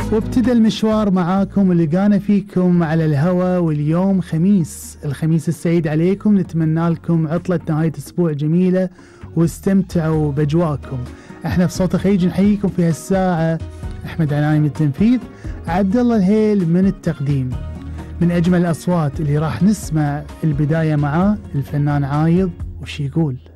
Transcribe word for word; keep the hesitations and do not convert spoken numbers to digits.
وابتدى المشوار معاكم ولقانا فيكم على الهوا، واليوم خميس. الخميس السعيد عليكم، نتمنى لكم عطلة نهاية أسبوع جميلة واستمتعوا بأجواءكم. احنا في صوت خليج نحييكم في هالساعة، أحمد عناني من التنفيذ، عبد الله الهيل من التقديم. من أجمل الأصوات اللي راح نسمع البداية معاه الفنان عايض، وش يقول؟